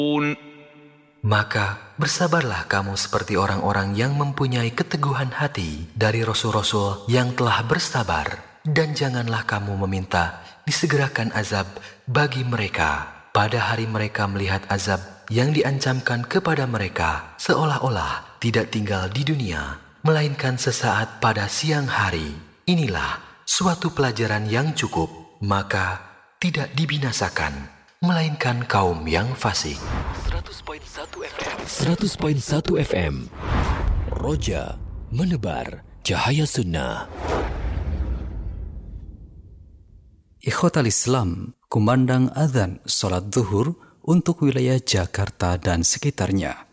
Maka bersabarlah kamu seperti orang-orang yang mempunyai keteguhan hati dari rasul-rasul yang telah bersabar. Dan janganlah kamu meminta disegerakan azab bagi mereka pada hari mereka melihat azab yang diancamkan kepada mereka, seolah-olah tidak tinggal di dunia, melainkan sesaat pada siang hari. Inilah suatu pelajaran yang cukup, maka tidak dibinasakan, melainkan kaum yang fasik. 100.1 FM Roja menebar cahaya sunnah. Ikhwatal Islam, kumandang azan salat zuhur untuk wilayah Jakarta dan sekitarnya.